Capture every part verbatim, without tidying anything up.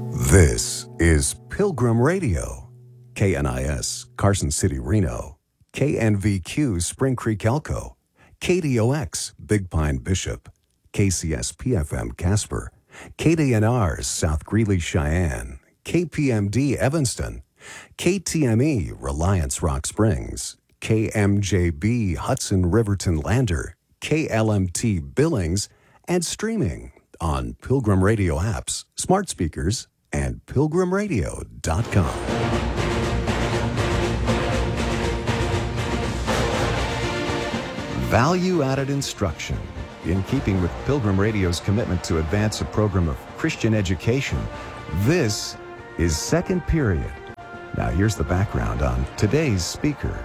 This is Pilgrim Radio, K N I S, Carson City, Reno, K N V Q, Spring Creek, Elko, K D O X, Big Pine, Bishop, K C S P F M, Casper, K D N R, South Greeley, Cheyenne, K P M D, Evanston, K T M E, Reliance, Rock Springs, K M J B, Hudson, Riverton, Lander, K L M T, Billings, and streaming on Pilgrim Radio apps, smart speakers, and pilgrim radio dot com. Value-added instruction. In keeping with Pilgrim Radio's commitment to advance a program of Christian education, this is Second Period. Now here's the background on today's speaker.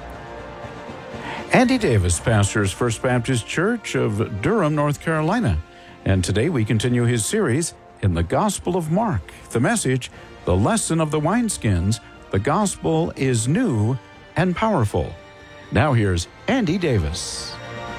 Andy Davis pastors First Baptist Church of Durham, North Carolina. And today we continue his series in the Gospel of Mark. The message, the lesson of the wineskins, the gospel is new and powerful. Now here's Andy Davis.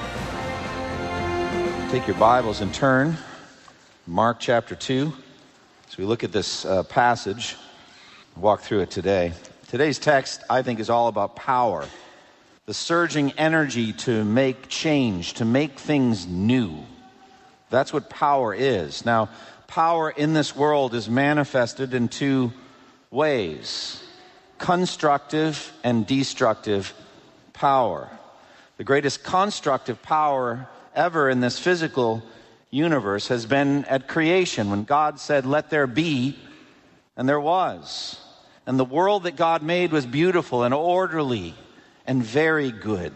Take your Bibles and turn, Mark chapter two. As we look at this uh, passage, walk through it today. Today's text, I think, is all about power. The surging energy to make change, to make things new. That's what power is. Now, power in this world is manifested in two ways: constructive and destructive power. The greatest constructive power ever in this physical universe has been at creation, when God said, "Let there be," and there was. And the world that God made was beautiful and orderly and very good.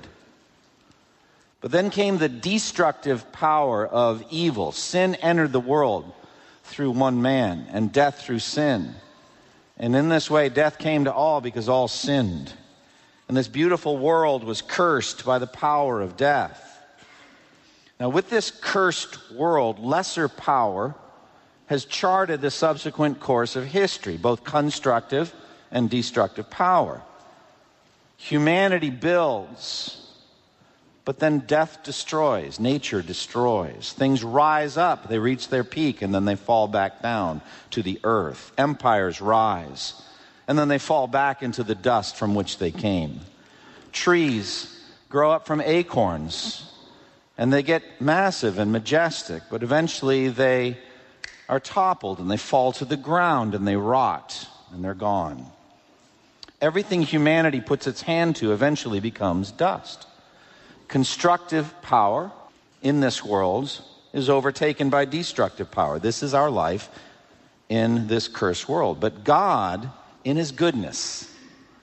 But then came the destructive power of evil. Sin entered the world through one man, and death through sin. And in this way, death came to all because all sinned. And this beautiful world was cursed by the power of death. Now, with this cursed world, lesser power has charted the subsequent course of history, both constructive and destructive power. Humanity builds, but then death destroys, nature destroys. Things rise up, they reach their peak, and then they fall back down to the earth. Empires rise, and then they fall back into the dust from which they came. Trees grow up from acorns, and they get massive and majestic, but eventually they are toppled, and they fall to the ground, and they rot, and they're gone. Everything humanity puts its hand to eventually becomes dust. Constructive power in this world is overtaken by destructive power. This is our life in this cursed world. But God, in his goodness,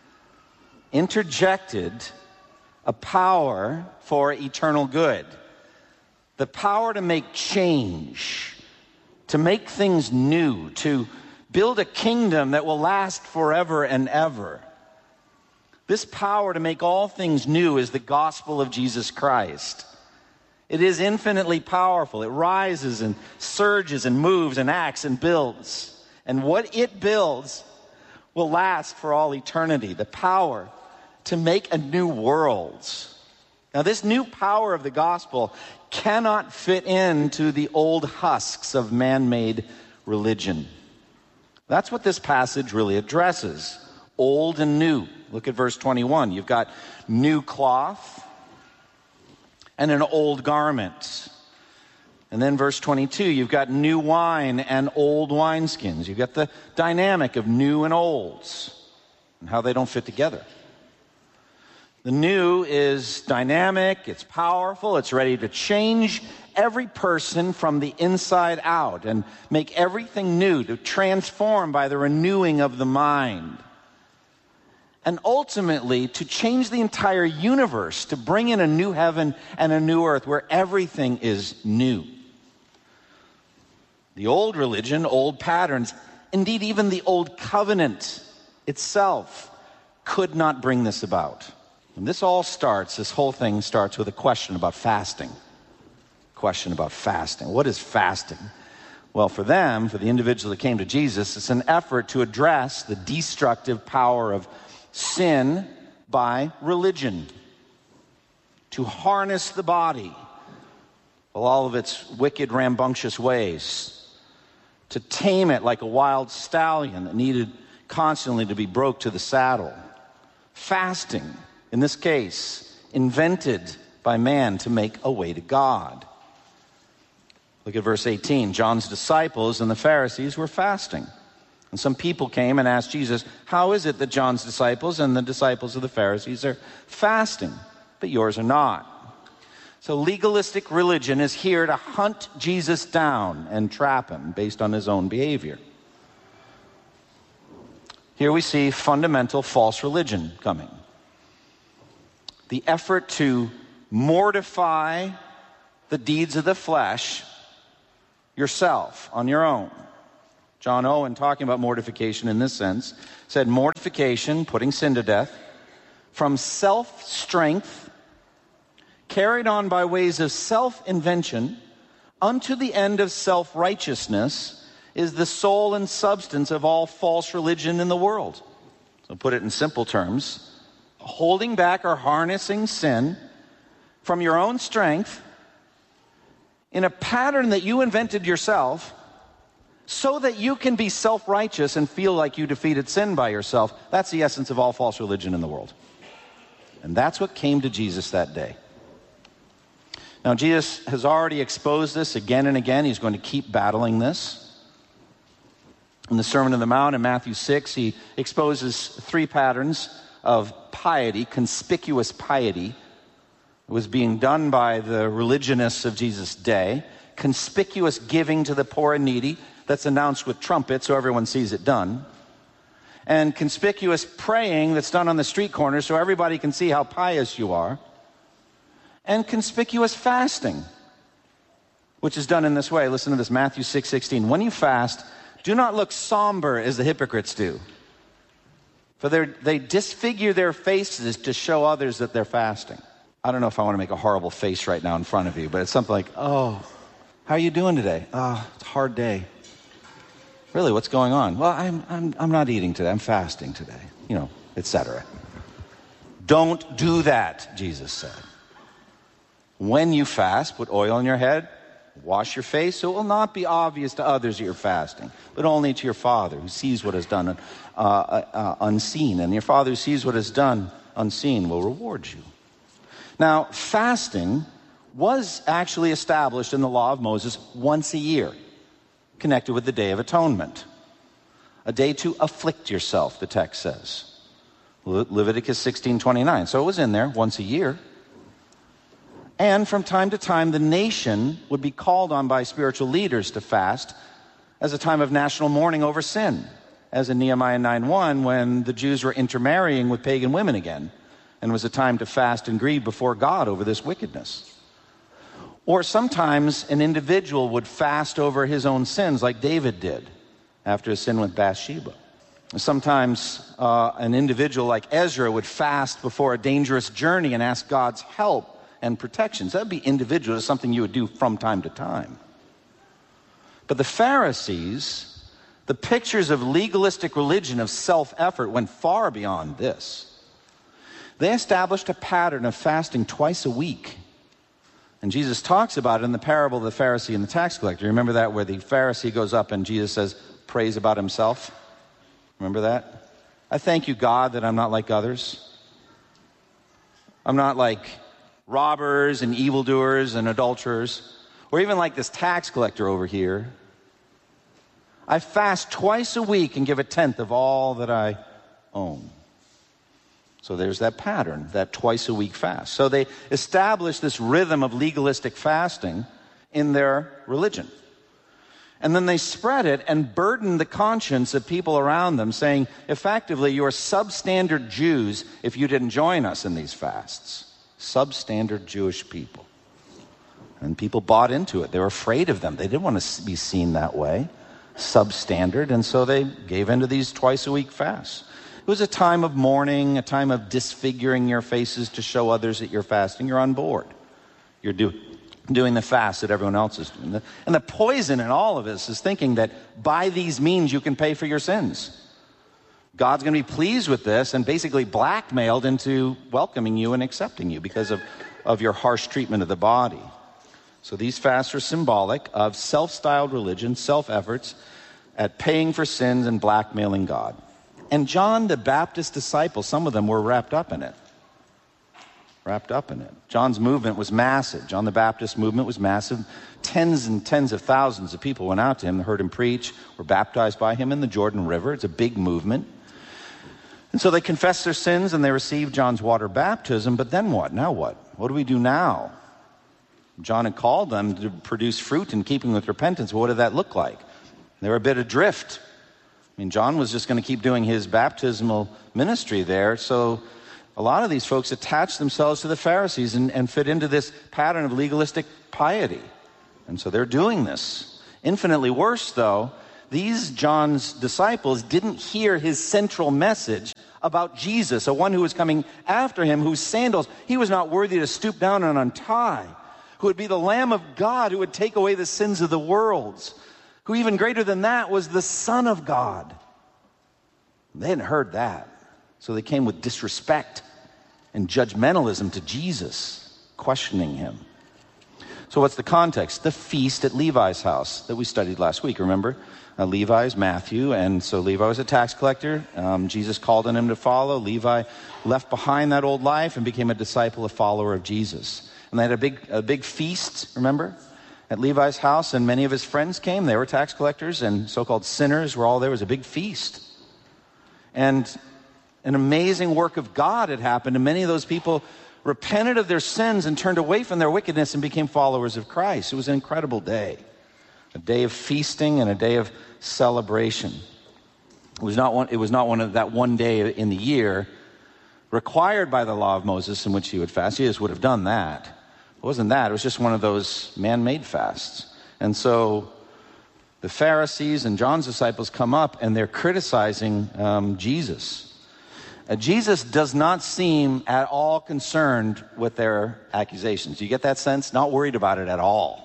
interjected a power for eternal good. The power to make change, to make things new, to build a kingdom that will last forever and ever. This power to make all things new is the gospel of Jesus Christ. It is infinitely powerful. It rises and surges and moves and acts and builds. And what it builds will last for all eternity. The power to make a new world. Now, this new power of the gospel cannot fit into the old husks of man-made religion. That's what this passage really addresses. Old and new. Look at verse twenty-one. You've got new cloth and an old garment. And then verse twenty-two, you've got new wine and old wineskins. You've got the dynamic of new and olds and how they don't fit together. The new is dynamic, it's powerful, it's ready to change every person from the inside out and make everything new, to transform by the renewing of the mind. And ultimately, to change the entire universe, to bring in a new heaven and a new earth where everything is new. The old religion, old patterns, indeed even the old covenant itself could not bring this about. And this all starts, this whole thing starts with a question about fasting. Question about fasting. What is fasting? Well, for them, for the individual that came to Jesus, it's an effort to address the destructive power of sin by religion, to harness the body, all of its wicked, rambunctious ways, to tame it like a wild stallion that needed constantly to be broke to the saddle. Fasting, in this case, invented by man to make a way to God. Look at verse eighteen. John's disciples and the Pharisees were fasting. And some people came and asked Jesus, how is it that John's disciples and the disciples of the Pharisees are fasting, but yours are not? So legalistic religion is here to hunt Jesus down and trap him based on his own behavior. Here we see fundamental false religion coming. The effort to mortify the deeds of the flesh yourself, on your own. John Owen, talking about mortification in this sense, said mortification, putting sin to death, from self-strength, carried on by ways of self-invention, unto the end of self-righteousness, is the soul and substance of all false religion in the world. So put it in simple terms, holding back or harnessing sin from your own strength in a pattern that you invented yourself so that you can be self-righteous and feel like you defeated sin by yourself. That's the essence of all false religion in the world. And that's what came to Jesus that day. Now, Jesus has already exposed this again and again. He's going to keep battling this. In the Sermon on the Mount in Matthew six, he exposes three patterns of piety, conspicuous piety. It was being done by the religionists of Jesus' day. Conspicuous giving to the poor and needy, that's announced with trumpets so everyone sees it done. And conspicuous praying that's done on the street corner so everybody can see how pious you are. And conspicuous fasting, which is done in this way. Listen to this, Matthew six sixteen. When you fast, do not look somber as the hypocrites do. For they disfigure their faces to show others that they're fasting. I don't know if I want to make a horrible face right now in front of you, but it's something like, oh, how are you doing today? Oh, it's a hard day. Really, what's going on? Well, I'm, I'm, I'm not eating today. I'm fasting today, you know, et cetera. Don't do that, Jesus said. When you fast, put oil on your head, wash your face, so it will not be obvious to others that you're fasting, but only to your Father who sees what is done uh, uh, unseen. And your Father who sees what is done unseen will reward you. Now, fasting was actually established in the law of Moses once a year, connected with the Day of Atonement. A day to afflict yourself, the text says. Le- Leviticus sixteen twenty-nine. So it was in there once a year. And from time to time, the nation would be called on by spiritual leaders to fast as a time of national mourning over sin, as in Nehemiah nine one, when the Jews were intermarrying with pagan women again, and it was a time to fast and grieve before God over this wickedness. Or sometimes an individual would fast over his own sins, like David did after his sin with Bathsheba. Sometimes uh, an individual like Ezra would fast before a dangerous journey and ask God's help and protections. That would be individual. It's something you would do from time to time. But the Pharisees, the pictures of legalistic religion, of self-effort, went far beyond this. They established a pattern of fasting twice a week. And Jesus talks about it in the parable of the Pharisee and the tax collector. Remember that, where the Pharisee goes up and Jesus says, prays about himself? Remember that? I thank you, God, that I'm not like others. I'm not like robbers and evildoers and adulterers, or even like this tax collector over here. I fast twice a week and give a tenth of all that I own. So there's that pattern, that twice a week fast. So they established this rhythm of legalistic fasting in their religion. And then they spread it and burdened the conscience of people around them, saying, effectively, you're substandard Jews if you didn't join us in these fasts. Substandard Jewish people. And people bought into it. They were afraid of them. They didn't want to be seen that way. Substandard. And so they gave into these twice a week fasts. It was a time of mourning, a time of disfiguring your faces to show others that you're fasting. You're on board. You're do, doing the fast that everyone else is doing. And the poison in all of this is thinking that by these means you can pay for your sins. God's going to be pleased with this and basically blackmailed into welcoming you and accepting you because of, of your harsh treatment of the body. So these fasts are symbolic of self-styled religion, self-efforts, at paying for sins and blackmailing God. And John the Baptist's disciples, some of them were wrapped up in it. Wrapped up in it. John's movement was massive. John the Baptist movement was massive. Tens and tens of thousands of people went out to him, heard him preach, were baptized by him in the Jordan River. It's a big movement. And so they confessed their sins and they received John's water baptism. But then what? Now what? What do we do now? John had called them to produce fruit in keeping with repentance. What did that look like? They were a bit adrift. I mean, John was just going to keep doing his baptismal ministry there. So a lot of these folks attached themselves to the Pharisees and, and fit into this pattern of legalistic piety. And so they're doing this. Infinitely worse, though, these John's disciples didn't hear his central message about Jesus, a one who was coming after him, whose sandals he was not worthy to stoop down and untie, who would be the Lamb of God who would take away the sins of the world, who even greater than that was the Son of God. They hadn't heard that. So they came with disrespect and judgmentalism to Jesus, questioning him. So what's the context? The feast at Levi's house that we studied last week, remember? Uh, Levi is Matthew, and so Levi was a tax collector. Um, Jesus called on him to follow. Levi left behind that old life and became a disciple, a follower of Jesus. And they had a big, a big feast, remember, at Levi's house, and many of his friends came. They were tax collectors, and so-called sinners were all there. It was a big feast. And an amazing work of God had happened, and many of those people repented of their sins and turned away from their wickedness and became followers of Christ. It was an incredible day. A day of feasting and a day of celebration. It was not one, it was not one of that one day in the year required by the law of Moses in which he would fast. Jesus would have done that. It wasn't that. It was just one of those man-made fasts. And so the Pharisees and John's disciples come up and they're criticizing um, Jesus. Uh, Jesus does not seem at all concerned with their accusations. Do you get that sense? Not worried about it at all.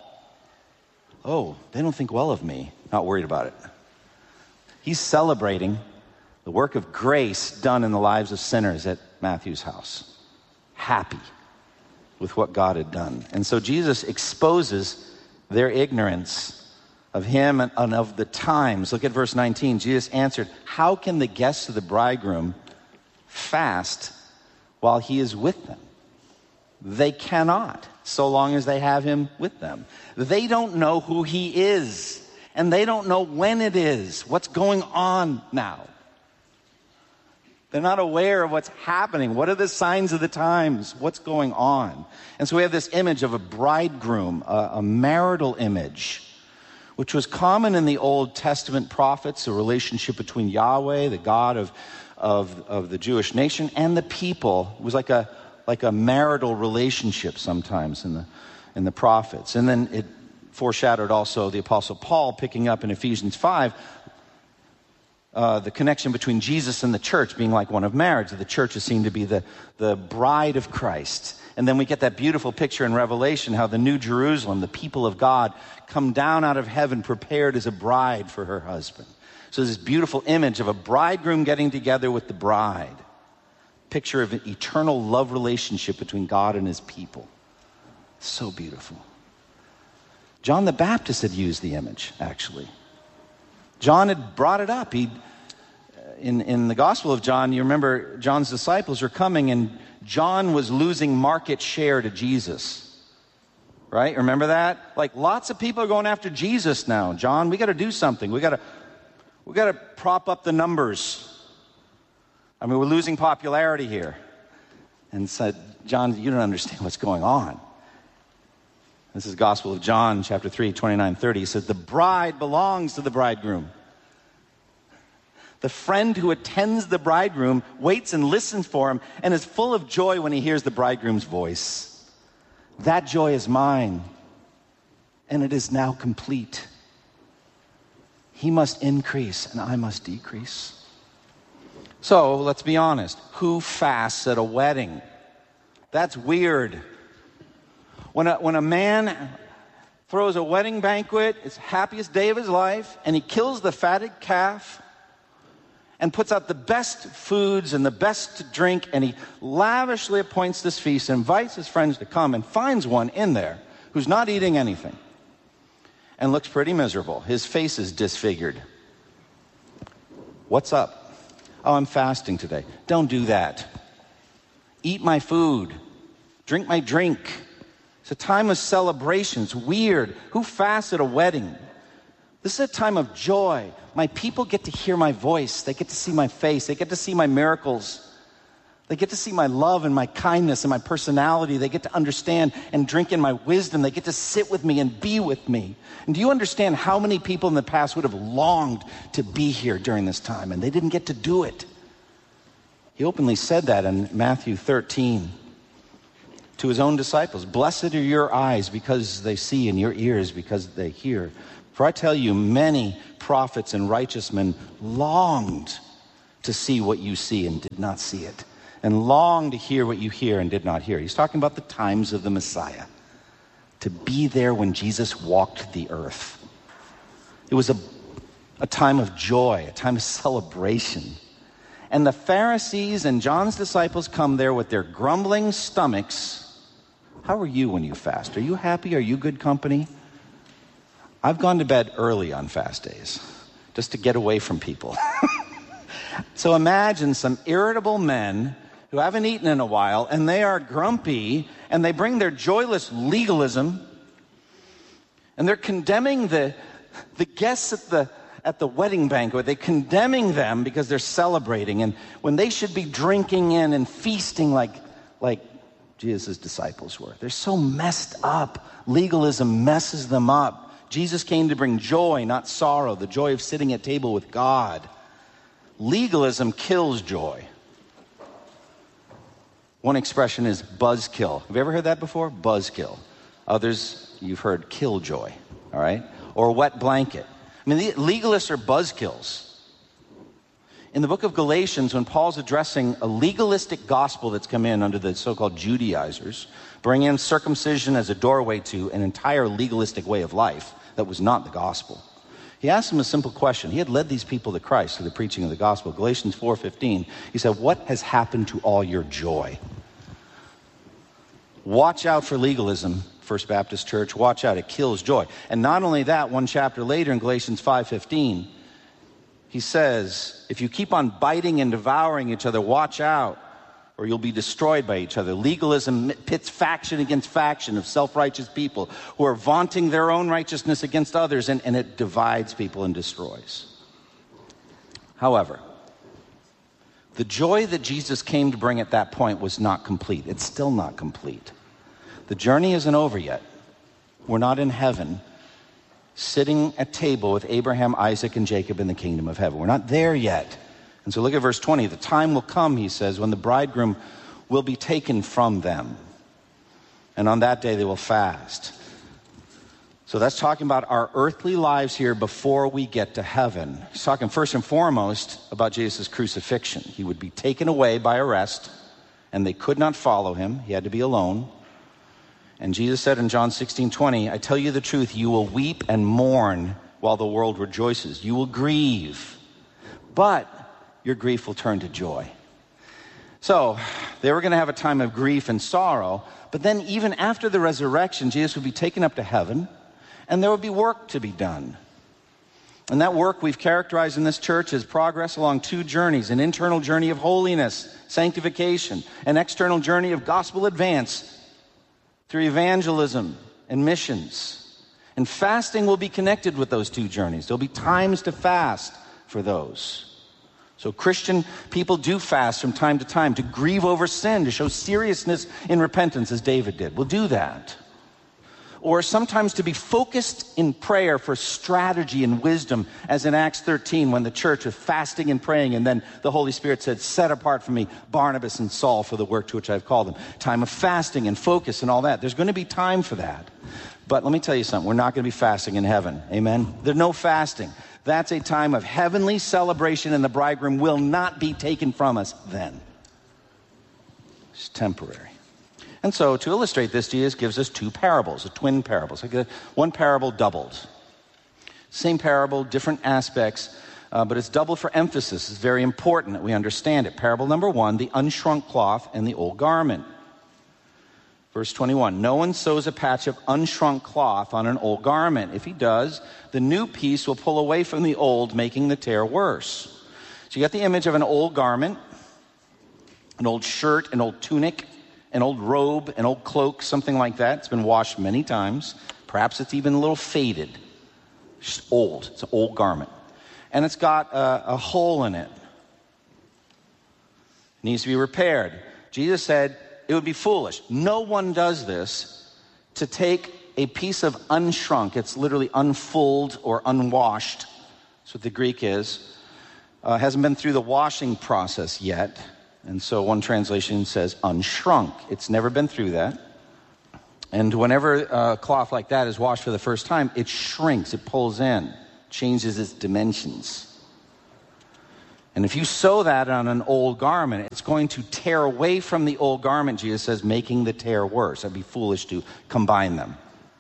Oh, they don't think well of me. Not worried about it. He's celebrating the work of grace done in the lives of sinners at Matthew's house. Happy with what God had done. And so Jesus exposes their ignorance of him and, and of the times. Look at verse nineteen. Jesus answered, "How can the guests of the bridegroom fast while he is with them? They cannot, so long as they have him with them. They don't know who he is, and they don't know when it is, what's going on now. They're not aware of what's happening. What are the signs of the times? What's going on?" And so we have this image of a bridegroom, a, a marital image, which was common in the Old Testament prophets, a relationship between Yahweh, the God of, of, of the Jewish nation, and the people. It was like a like a marital relationship sometimes in the in the prophets. And then it foreshadowed also the Apostle Paul picking up in Ephesians five uh, the connection between Jesus and the church being like one of marriage. The church is seen to be the, the bride of Christ. And then we get that beautiful picture in Revelation, how the New Jerusalem, the people of God, come down out of heaven prepared as a bride for her husband. So this beautiful image of a bridegroom getting together with the bride. Picture of an eternal love relationship between God and his people. So beautiful. John the Baptist had used the image, actually. John had brought it up. He, in, in the Gospel of John, you remember John's disciples are coming and John was losing market share to Jesus. Right? Remember that? Like lots of people are going after Jesus now. John, we got to do something. We got to we got to prop up the numbers. I mean, we're losing popularity here. And said, John, you don't understand what's going on. This is Gospel of John, chapter three, twenty-nine, thirty. He said, the bride belongs to the bridegroom. The friend who attends the bridegroom waits and listens for him and is full of joy when he hears the bridegroom's voice. That joy is mine, and it is now complete. He must increase, and I must decrease. So, let's be honest. Who fasts at a wedding? That's weird. When a, when a man throws a wedding banquet, it's the happiest day of his life, and he kills the fatted calf and puts out the best foods and the best to drink, and he lavishly appoints this feast, invites his friends to come, and finds one in there who's not eating anything and looks pretty miserable. His face is disfigured. What's up? Oh, I'm fasting today. Don't do that. Eat my food. Drink my drink. It's a time of celebration. It's weird. Who fasts at a wedding? This is a time of joy. My people get to hear my voice. They get to see my face. They get to see my miracles. They get to see my love and my kindness and my personality. They get to understand and drink in my wisdom. They get to sit with me and be with me. And do you understand how many people in the past would have longed to be here during this time, and they didn't get to do it? He openly said that in Matthew thirteen to his own disciples. Blessed are your eyes because they see, and your ears because they hear. For I tell you, many prophets and righteous men longed to see what you see and did not see it, and longed to hear what you hear and did not hear. He's talking about the times of the Messiah, to be there when Jesus walked the earth. It was a, a time of joy, a time of celebration. And the Pharisees and John's disciples come there with their grumbling stomachs. How are you when you fast? Are you happy? Are you good company? I've gone to bed early on fast days, just to get away from people. So imagine some irritable men who haven't eaten in a while, and they are grumpy, and they bring their joyless legalism, and they're condemning the, the guests at the, at the wedding banquet. They're condemning them because they're celebrating, and when they should be drinking in and feasting like, like Jesus' disciples were. They're so messed up. Legalism messes them up. Jesus came to bring joy, not sorrow, the joy of sitting at table with God. Legalism kills joy. One expression is buzzkill. Have you ever heard that before? Buzzkill. Others, you've heard killjoy, all right? Or wet blanket. I mean, the legalists are buzzkills. In the book of Galatians, when Paul's addressing a legalistic gospel that's come in under the so-called Judaizers, bringing in circumcision as a doorway to an entire legalistic way of life that was not the gospel, he asked them a simple question. He had led these people to Christ through the preaching of the gospel. Galatians four fifteen, he said, what has happened to all your joy? Watch out for legalism, First Baptist Church. Watch out, it kills joy. And not only that, one chapter later in Galatians five fifteen, he says, if you keep on biting and devouring each other, watch out, or you'll be destroyed by each other. Legalism pits faction against faction of self-righteous people who are vaunting their own righteousness against others, and, and it divides people and destroys. However, the joy that Jesus came to bring at that point was not complete. It's still not complete. The journey isn't over yet. We're not in heaven, sitting at table with Abraham, Isaac, and Jacob in the kingdom of heaven. We're not there yet. And so look at verse twenty. The time will come, he says, when the bridegroom will be taken from them. And on that day they will fast. So that's talking about our earthly lives here before we get to heaven. He's talking first and foremost about Jesus' crucifixion. He would be taken away by arrest, and they could not follow him. He had to be alone. And Jesus said in John sixteen twenty, I tell you the truth, you will weep and mourn while the world rejoices. You will grieve, but your grief will turn to joy. So they were going to have a time of grief and sorrow, but then even after the resurrection, Jesus would be taken up to heaven, and there would be work to be done. And that work we've characterized in this church as progress along two journeys, an internal journey of holiness, sanctification, an external journey of gospel advance through evangelism and missions. And fasting will be connected with those two journeys. There'll be times to fast for those. So Christian people do fast from time to time to grieve over sin, to show seriousness in repentance, as David did. We'll do that. Or sometimes to be focused in prayer for strategy and wisdom, as in Acts thirteen, when the church was fasting and praying, and then the Holy Spirit said, set apart for me Barnabas and Saul for the work to which I've called them. Time of fasting and focus and all that. There's going to be time for that. But let me tell you something. We're not going to be fasting in heaven. Amen? There's no fasting. That's a time of heavenly celebration, and the bridegroom will not be taken from us then. It's temporary. And so to illustrate this, Jesus gives us two parables, twin parables. Like one parable doubled. Same parable, different aspects, uh, but it's doubled for emphasis. It's very important that we understand it. Parable number one, the unshrunk cloth and the old garment. Verse twenty-one, no one sews a patch of unshrunk cloth on an old garment. If he does, the new piece will pull away from the old, making the tear worse. So you got the image of an old garment, an old shirt, an old tunic, an old robe, an old cloak, something like that. It's been washed many times. Perhaps it's even a little faded. It's just old. It's an old garment. And it's got a, a hole in it. It needs to be repaired. Jesus said it would be foolish. No one does this to take a piece of unshrunk, it's literally unfulled or unwashed. That's what the Greek is. Uh, hasn't been through the washing process yet. And so one translation says unshrunk. It's never been through that. And whenever a cloth like that is washed for the first time, it shrinks, it pulls in, changes its dimensions. And if you sew that on an old garment, it's going to tear away from the old garment, Jesus says, making the tear worse. That'd be foolish to combine them.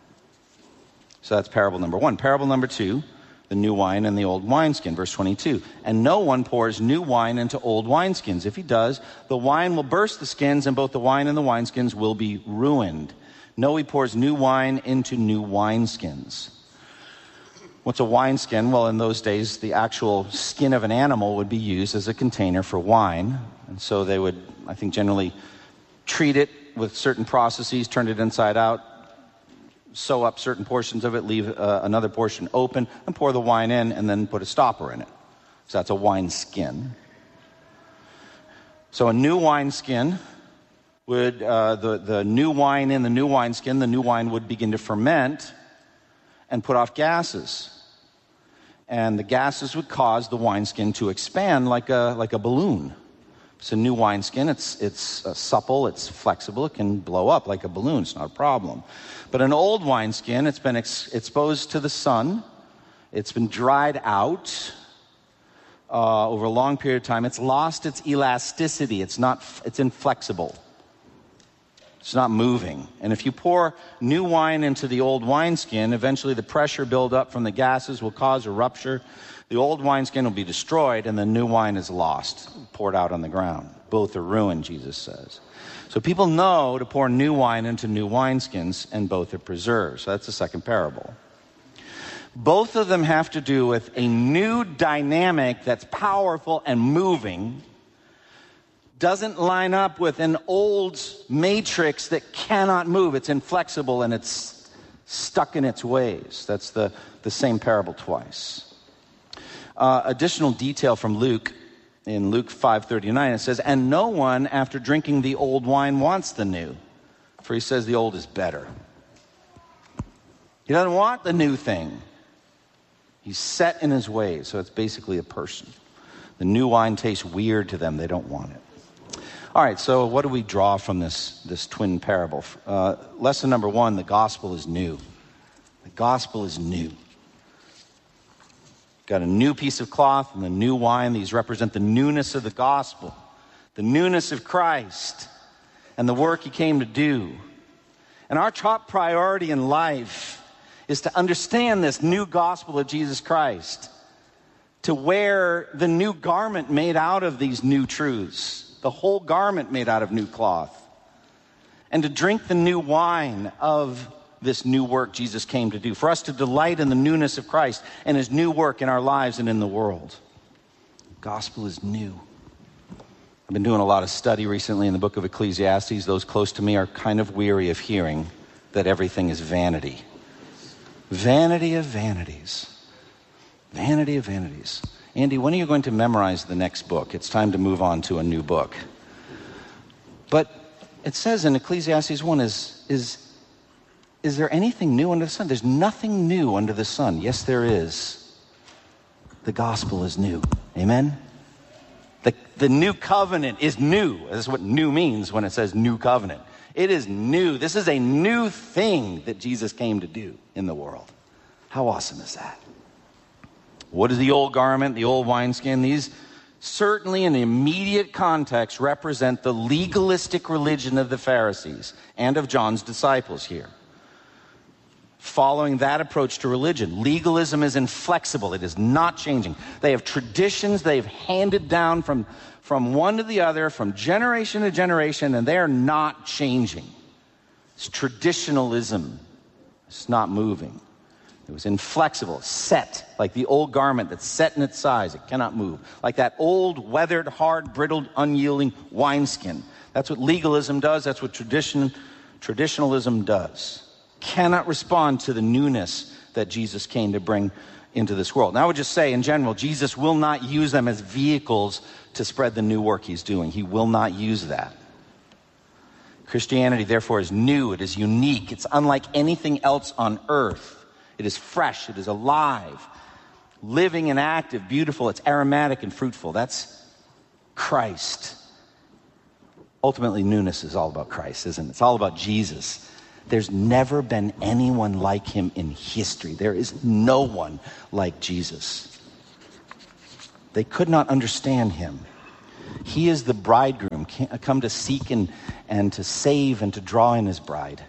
So that's parable number one. Parable number two, the new wine and the old wineskin, verse twenty-two. And no one pours new wine into old wineskins. If he does, the wine will burst the skins, and both the wine and the wineskins will be ruined. No, he pours new wine into new wineskins. What's a wineskin? Well, in those days, the actual skin of an animal would be used as a container for wine. And so they would, I think, generally treat it with certain processes, turn it inside out, sew up certain portions of it, leave uh, another portion open, and pour the wine in, and then put a stopper in it. So that's a wine skin. So a new wine skin would, uh, the, the new wine in the new wine skin, the new wine would begin to ferment and put off gases. And the gases would cause the wineskin to expand like a, like a balloon. It's a new wineskin. It's, it's uh, supple. It's flexible. It can blow up like a balloon. It's not a problem. But an old wineskin, it's been ex- exposed to the sun. It's been dried out uh, over a long period of time. It's lost its elasticity. It's not. It's inflexible. It's not moving. And if you pour new wine into the old wineskin, eventually the pressure buildup from the gases will cause a rupture. The old wineskin will be destroyed, and the new wine is lost, poured out on the ground. Both are ruined, Jesus says. So people know to pour new wine into new wineskins, and both are preserved. So that's the second parable. Both of them have to do with a new dynamic that's powerful and moving, doesn't line up with an old matrix that cannot move. It's inflexible and it's stuck in its ways. That's the, the same parable twice. Uh, additional detail from Luke, in Luke five thirty-nine, it says, and no one after drinking the old wine wants the new, for he says the old is better. He doesn't want the new thing. He's set in his ways, so it's basically a person. The new wine tastes weird to them. They don't want it. All right, so what do we draw from this, this twin parable? Uh, lesson number one, the gospel is new. The gospel is new. Got a new piece of cloth and the new wine. These represent the newness of the gospel, the newness of Christ, and the work he came to do. And our top priority in life is to understand this new gospel of Jesus Christ, to wear the new garment made out of these new truths, the whole garment made out of new cloth, and to drink the new wine of this new work Jesus came to do, for us to delight in the newness of Christ and his new work in our lives and in the world. The gospel is new. I've been doing a lot of study recently in the book of Ecclesiastes. Those close to me are kind of weary of hearing that everything is vanity. Vanity of vanities. Vanity of vanities. Andy, when are you going to memorize the next book? It's time to move on to a new book. But it says in Ecclesiastes one, is, is, is there anything new under the sun? There's nothing new under the sun. Yes, there is. The gospel is new. Amen? The, the new covenant is new. That's what new means when it says new covenant. It is new. This is a new thing that Jesus came to do in the world. How awesome is that? What is the old garment, the old wineskin? These certainly in the immediate context represent the legalistic religion of the Pharisees and of John's disciples here. Following that approach to religion, legalism is inflexible. It is not changing. They have traditions they've handed down from, from one to the other, from generation to generation, and they're not changing. It's traditionalism. It's not moving. It was inflexible, set, like the old garment that's set in its size. It cannot move. Like that old, weathered, hard, brittled, unyielding wineskin. That's what legalism does. That's what tradition, traditionalism does. Cannot respond to the newness that Jesus came to bring into this world. Now, I would just say, in general, Jesus will not use them as vehicles to spread the new work he's doing. He will not use that. Christianity, therefore, is new. It is unique. It's unlike anything else on earth. It is fresh. It is alive, living and active, beautiful. It's aromatic and fruitful. That's Christ. Ultimately, newness is all about Christ, isn't it? It's all about Jesus. There's never been anyone like him in history. There is no one like Jesus. They could not understand him. He is the bridegroom, come to seek and, and to save and to draw in his bride.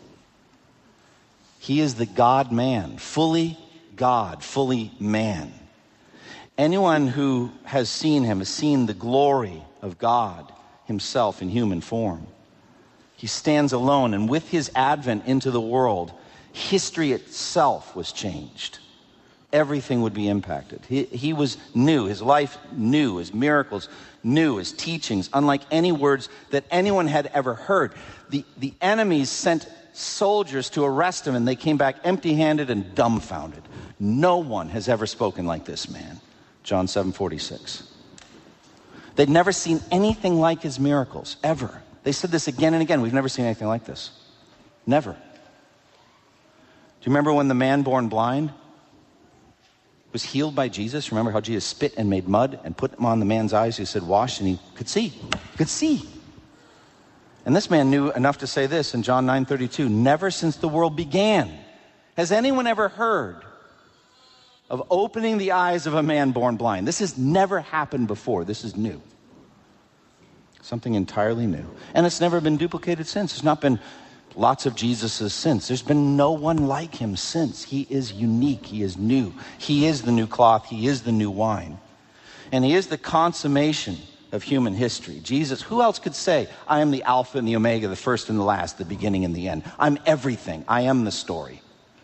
He is the God-man, fully God, fully man. Anyone who has seen him has seen the glory of God himself in human form. He stands alone, and with his advent into the world, history itself was changed. Everything would be impacted. He, he was new, his life new, his miracles new, his teachings, unlike any words that anyone had ever heard. The, the enemies sent soldiers to arrest him, and they came back empty-handed and dumbfounded. No one has ever spoken like this man. John seven forty-six. They'd never seen anything like his miracles, ever. They said this again and again. We've never seen anything like this. Never. Do you remember when the man born blind was healed by Jesus? Remember how Jesus spit and made mud and put him on the man's eyes? He said, wash, and he could see. He could see. And this man knew enough to say this in John nine thirty-two. Never since the world began has anyone ever heard of opening the eyes of a man born blind. This has never happened before. This is new. Something entirely new. And it's never been duplicated since. There's not been lots of Jesuses since. There's been no one like him since. He is unique. He is new. He is the new cloth. He is the new wine. And he is the consummation of human history. Jesus, who else could say, I am the Alpha and the Omega, the first and the last, the beginning and the end. I'm everything. I am the story.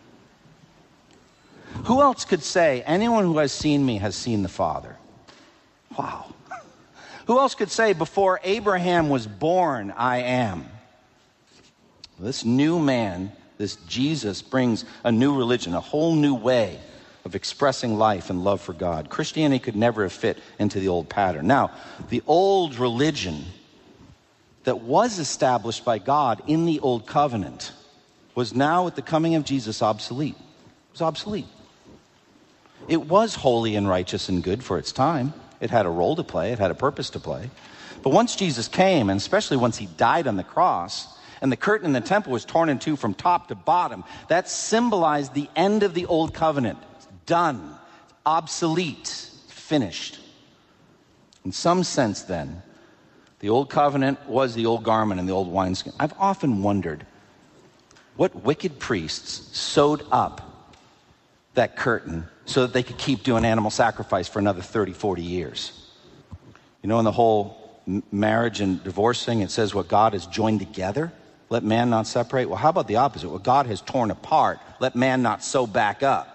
Who else could say, anyone who has seen me has seen the Father? Wow. Who else could say, before Abraham was born, I am? This new man, this Jesus, brings a new religion, a whole new way of expressing life and love for God. Christianity could never have fit into the old pattern. Now, the old religion that was established by God in the old covenant was now, with the coming of Jesus, obsolete. It was obsolete. It was holy and righteous and good for its time. It had a role to play. It had a purpose to play. But once Jesus came, and especially once he died on the cross, and the curtain in the temple was torn in two from top to bottom, that symbolized the end of the old covenant. It's done. It's obsolete. It's finished. In some sense, then, the old covenant was the old garment and the old wineskin. I've often wondered what wicked priests sewed up that curtain so that they could keep doing animal sacrifice for another thirty, forty years. You know, in the whole m- marriage and divorce thing, it says what God has joined together, let man not separate. Well, how about the opposite? What God has torn apart, let man not sew back up.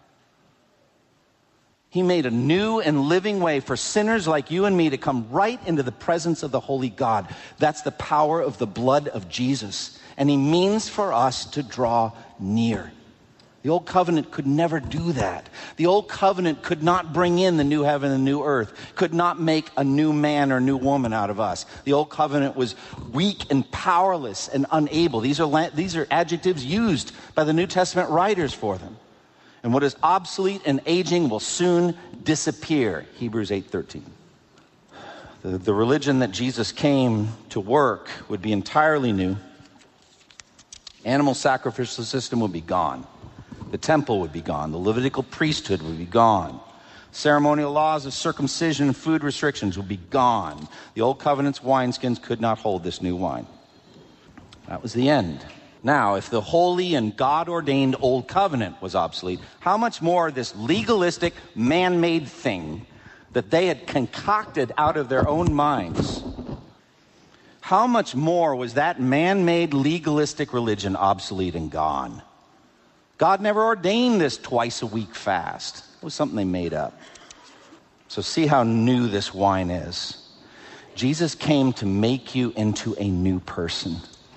He made a new and living way for sinners like you and me to come right into the presence of the holy God. That's the power of the blood of Jesus. And he means for us to draw near. The old covenant could never do that. The old covenant could not bring in the new heaven and new earth, could not make a new man or new woman out of us. The old covenant was weak and powerless and unable. These are, these are adjectives used by the New Testament writers for them. And what is obsolete and aging will soon disappear. Hebrews eight thirteen. The, the religion that Jesus came to work would be entirely new. Animal sacrificial system would be gone. The temple would be gone. The Levitical priesthood would be gone. Ceremonial laws of circumcision and food restrictions would be gone. The old covenant's wineskins could not hold this new wine. That was the end. Now, if the holy and God-ordained old covenant was obsolete, how much more this legalistic, man-made thing that they had concocted out of their own minds, how much more was that man-made legalistic religion obsolete and gone? God never ordained this twice a week fast. It was something they made up. So see how new this wine is. Jesus came to make you into a new person,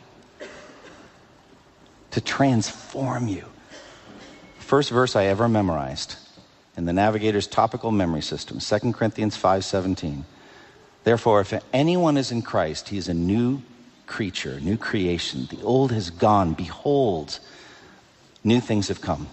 to transform you. First verse I ever memorized in the Navigator's topical memory system, Second Corinthians five seventeen. Therefore, if anyone is in Christ, he is a new creature, new creation. The old has gone. Behold, new things have come.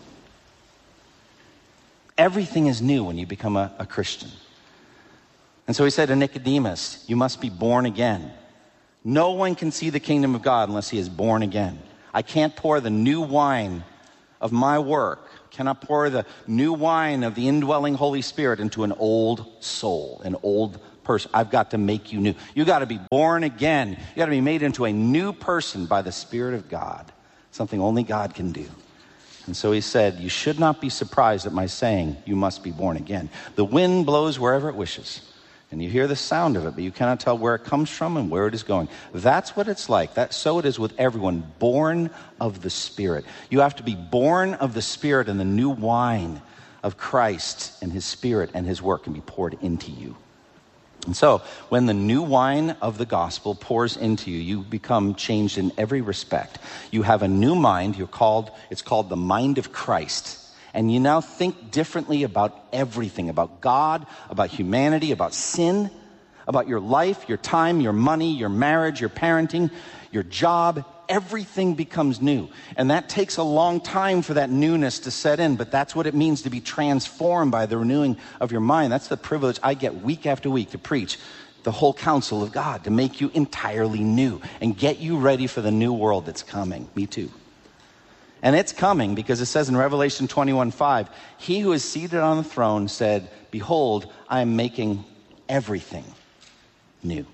Everything is new when you become a, a Christian. And so he said to Nicodemus, you must be born again. No one can see the kingdom of God unless he is born again. I can't pour the new wine of my work, cannot pour the new wine of the indwelling Holy Spirit into an old soul, an old person. I've got to make you new. You got to be born again. You got to be made into a new person by the Spirit of God, something only God can do. And so he said, you should not be surprised at my saying, you must be born again. The wind blows wherever it wishes, and you hear the sound of it, but you cannot tell where it comes from and where it is going. That's what it's like. That, so it is with everyone born of the Spirit. You have to be born of the Spirit, and the new wine of Christ and his Spirit and his work can be poured into you. And so when the new wine of the gospel pours into you, you become changed in every respect. You have a new mind. You're called, it's called the mind of Christ. And you now think differently about everything, about God, about humanity, about sin, about your life, your time, your money, your marriage, your parenting, your job. Everything becomes new. And that takes a long time for that newness to set in, but that's what it means to be transformed by the renewing of your mind. That's the privilege I get week after week to preach the whole counsel of God, to make you entirely new and get you ready for the new world that's coming. Me too. And it's coming because it says in Revelation twenty-one five, he who is seated on the throne said, behold, I am making everything new.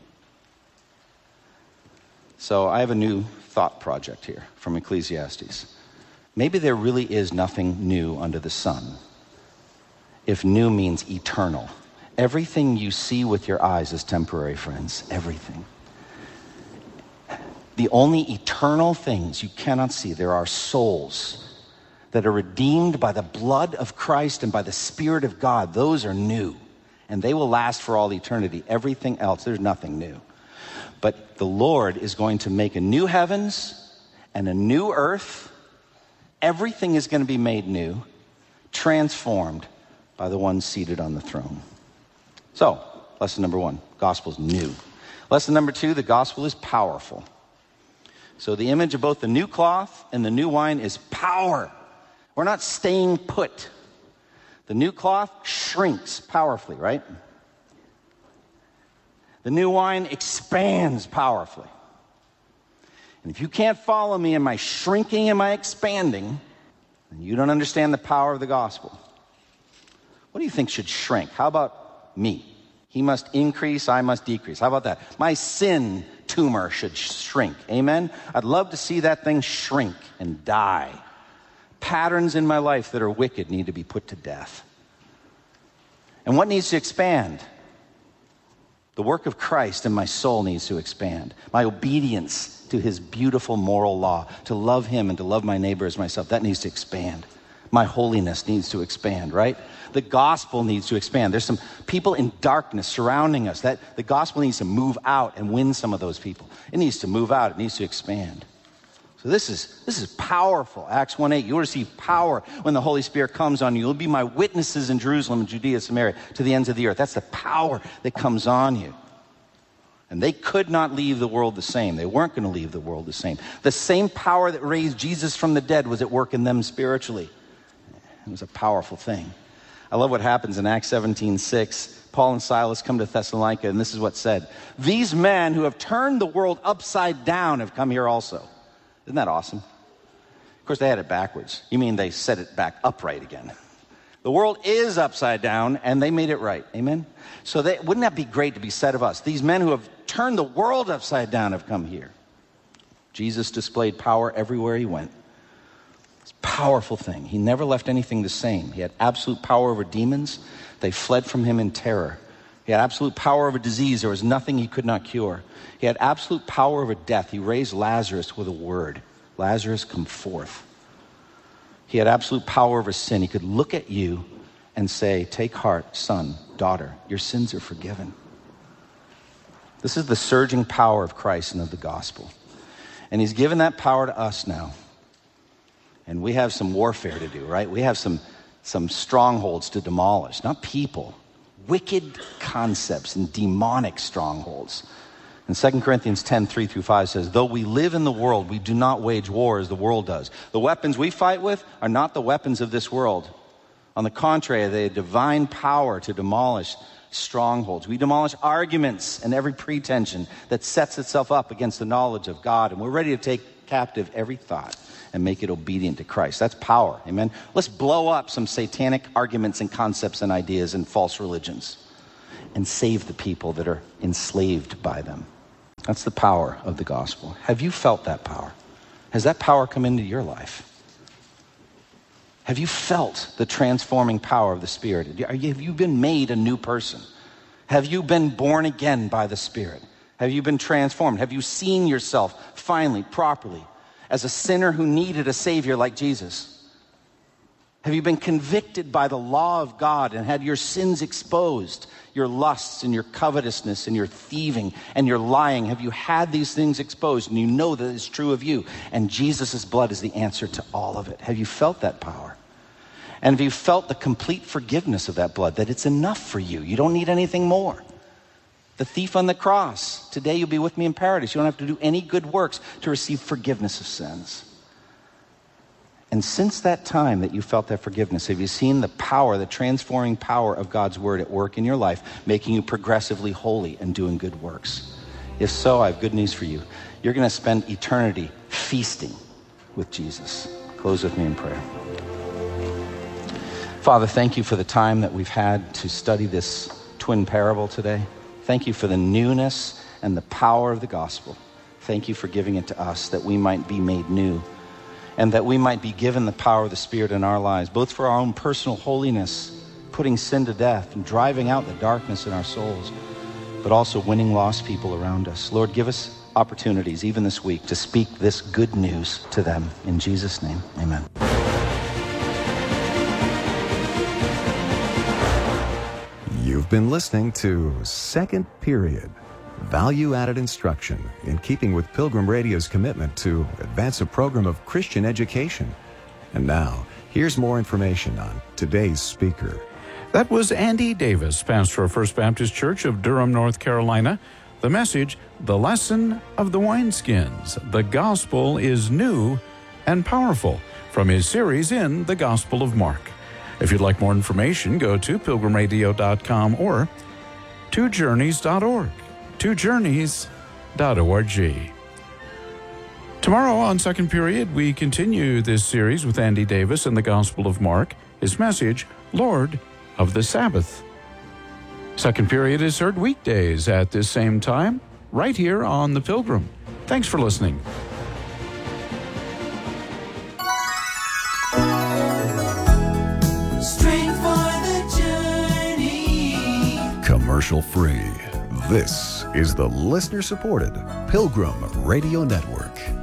So I have a new thought project here from Ecclesiastes. Maybe there really is nothing new under the sun, if new means eternal. Everything you see with your eyes is temporary, friends. Everything. The only eternal things you cannot see, there are souls that are redeemed by the blood of Christ and by the Spirit of God. Those are new, and they will last for all eternity. Everything else, there's nothing new. But the Lord is going to make a new heavens and a new earth. Everything is going to be made new, transformed by the one seated on the throne. So, lesson number one, gospel is new. Lesson number two, the gospel is powerful. So the image of both the new cloth and the new wine is power. We're not staying put. The new cloth shrinks powerfully, right? The new wine expands powerfully. And if you can't follow me in my shrinking and my expanding, then you don't understand the power of the gospel. What do you think should shrink? How about me? He must increase, I must decrease. How about that? My sin tumor should shrink. Amen? I'd love to see that thing shrink and die. Patterns in my life that are wicked need to be put to death. And what needs to expand? The work of Christ in my soul needs to expand. My obedience to his beautiful moral law, to love him and to love my neighbor as myself, that needs to expand. My holiness needs to expand, right? The gospel needs to expand. There's some people in darkness surrounding us. That the gospel needs to move out and win some of those people. It needs to move out. It needs to expand. So this is this is powerful. Acts one eight, you'll receive power when the Holy Spirit comes on you. You'll be my witnesses in Jerusalem, Judea, Samaria, to the ends of the earth. That's the power that comes on you. And they could not leave the world the same. They weren't going to leave the world the same. The same power that raised Jesus from the dead was at work in them spiritually. It was a powerful thing. I love what happens in Acts seventeen six. Paul and Silas come to Thessalonica, and this is what's said. These men who have turned the world upside down have come here also. Isn't that awesome? Of course, they had it backwards. You mean they set it back upright again. The world is upside down, and they made it right. Amen? So they, wouldn't that be great to be said of us? These men who have turned the world upside down have come here. Jesus displayed power everywhere he went. It's a powerful thing. He never left anything the same. He had absolute power over demons. They fled from him in terror. He had absolute power over disease. There was nothing he could not cure. He had absolute power over death. He raised Lazarus with a word. Lazarus, come forth. He had absolute power over sin. He could look at you and say, take heart, son, daughter, your sins are forgiven. This is the surging power of Christ and of the gospel. And he's given that power to us now. And we have some warfare to do, right? We have some, some strongholds to demolish, not people, wicked concepts and demonic strongholds. And Second Corinthians ten, three through five says, though we live in the world, we do not wage war as the world does. The weapons we fight with are not the weapons of this world. On the contrary, they have divine power to demolish strongholds. We demolish arguments and every pretension that sets itself up against the knowledge of God. And we're ready to take captive every thought and make it obedient to Christ. That's power, amen? Let's blow up some satanic arguments and concepts and ideas and false religions and save the people that are enslaved by them. That's the power of the gospel. Have you felt that power? Has that power come into your life? Have you felt the transforming power of the Spirit? Are you, have you been made a new person? Have you been born again by the Spirit? Have you been transformed? Have you seen yourself finally, properly, as a sinner who needed a Savior like Jesus? Have you been convicted by the law of God and had your sins exposed, your lusts and your covetousness and your thieving and your lying? Have you had these things exposed and you know that it's true of you? And Jesus' blood is the answer to all of it. Have you felt that power? And have you felt the complete forgiveness of that blood, that it's enough for you? You don't need anything more. The thief on the cross, today you'll be with me in paradise. You don't have to do any good works to receive forgiveness of sins. And since that time that you felt that forgiveness, have you seen the power, the transforming power of God's word at work in your life, making you progressively holy and doing good works? If so, I have good news for you. You're going to spend eternity feasting with Jesus. Close with me in prayer. Father, thank you for the time that we've had to study this twin parable today. Thank you for the newness and the power of the gospel. Thank you for giving it to us that we might be made new, and that we might be given the power of the Spirit in our lives, both for our own personal holiness, putting sin to death and driving out the darkness in our souls, but also winning lost people around us. Lord, give us opportunities, even this week, to speak this good news to them. In Jesus' name, amen. You've been listening to Second Period, value-added instruction in keeping with Pilgrim Radio's commitment to advance a program of Christian education. And now, here's more information on today's speaker. That was Andy Davis, pastor of First Baptist Church of Durham, North Carolina. The message, The Lesson of the Wineskins. The Gospel is New and Powerful, from his series in the Gospel of Mark. If you'd like more information, go to pilgrim radio dot com or two journeys dot org. two journeys dot org. Tomorrow on Second Period, we continue this series with Andy Davis in the Gospel of Mark. His message, Lord of the Sabbath. Second Period is heard weekdays at this same time, right here on The Pilgrim. Thanks for listening. Strength for the journey. Commercial free. This is the listener-supported Pilgrim Radio Network.